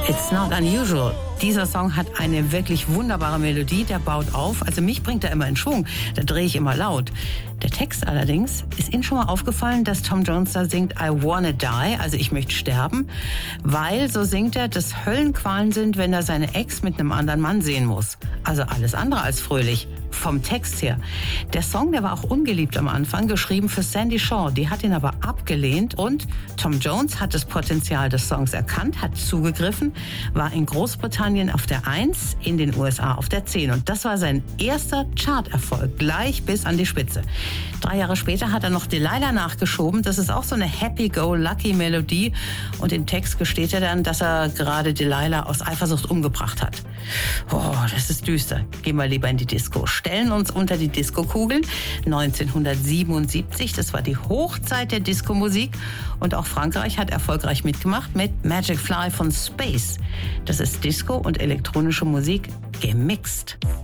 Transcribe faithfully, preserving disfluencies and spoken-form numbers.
It's not unusual. Dieser Song hat eine wirklich wunderbare Melodie, der baut auf. Also mich bringt er immer in Schwung, da drehe ich immer laut. Der Text allerdings, ist Ihnen schon mal aufgefallen, dass Tom Jones da singt I wanna die, also ich möchte sterben, weil, so singt er, dass Höllenqualen sind, wenn er seine Ex mit einem anderen Mann sehen muss. Also alles andere als fröhlich, vom Text her. Der Song, der war auch ungeliebt am Anfang, geschrieben für Sandy Shaw, die hat ihn aber abgelehnt und Tom Jones hat das Potenzial des Songs erkannt, hat zugegriffen, war in Großbritannien auf der eins, in den U S A auf der zehn und das war sein erster Charterfolg, gleich bis an die Spitze. Drei Jahre später hat er noch Delilah nachgeschoben. Das ist auch so eine Happy-Go-Lucky-Melodie. Und im Text gesteht er dann, dass er gerade Delilah aus Eifersucht umgebracht hat. Oh, das ist düster. Gehen wir lieber in die Disco. Stellen uns unter die Disco-Kugeln. neunzehnhundertsiebenundsiebzig, das war die Hochzeit der Disco-Musik. Und auch Frankreich hat erfolgreich mitgemacht mit Magic Fly von Space. Das ist Disco und elektronische Musik gemixt.